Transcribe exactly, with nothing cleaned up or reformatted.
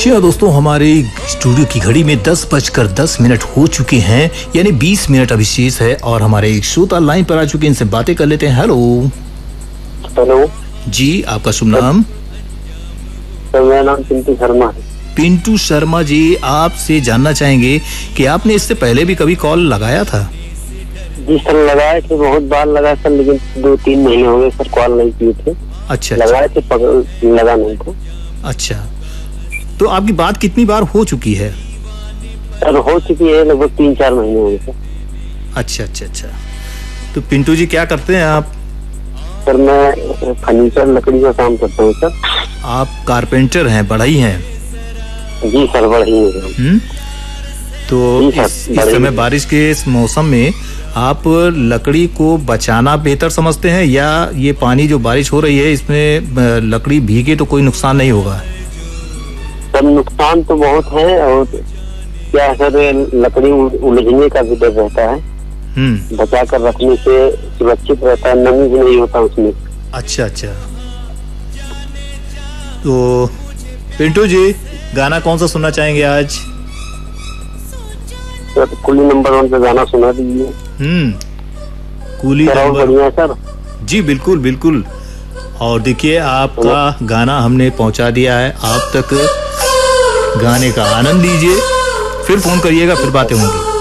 जी हाँ दोस्तों, हमारे स्टूडियो की घड़ी में दस बजकर दस मिनट हो चुके हैं, यानी बीस मिनट अभी शेष है और हमारे एक श्रोता लाइन पर आ चुके हैं। इनसे बातें कर लेते हैं। हेलो हेलो जी, आपका शुभ नाम? सर मेरा नाम पिंटू शर्मा है। पिंटू शर्मा जी, आपसे जानना चाहेंगे कि आपने इससे पहले भी कभी कॉल लगाया था? जी सर, लगाए थे, बहुत बार लगाए सर, लेकिन दो तीन महीने हो गए सर कॉल नहीं किए थे। अच्छा लगाए थे, पकड़ लगा नहीं था। अच्छा, तो आपकी बात कितनी बार हो चुकी है? सर हो चुकी है, लगभग तीन चार महीने हो गए सर। अच्छा अच्छा अच्छा, तो पिंटू जी क्या करते हैं आप? सर मैं फर्नीचर लकड़ी का काम करता हूँ सर। आप कारपेंटर हैं, बढ़ई हैं? जी सर, बढ़ई है। हम्म, तो जी सर, इस, इस समय बारिश के इस मौसम में आप लकड़ी को बचाना बेहतर समझते हैं, या ये पानी जो बारिश हो रही है इसमें लकड़ी भीगे तो कोई नुकसान नहीं होगा? सर नुकसान तो बहुत है, और क्या सर लकड़ी उलझने का भी डर रहता है। हम्म, बचा कर रखने से सुरक्षित रहता है, नमी भी नहीं होता उसमें। अच्छा अच्छा, तो पिंटू जी गाना कौन सा सुनना चाहेंगे आज? सर कुली नंबर वन पे गाना सुना दीजिए। हम्म, कूली सर और नंबर। बढ़िया सर। जी बिल्कुल बिल्कुल, और देखिए आपका गाना हमने पहुंचा दिया है आप तक। गाने का आनंद लीजिए, फिर फोन करिएगा, फिर बातें होंगी।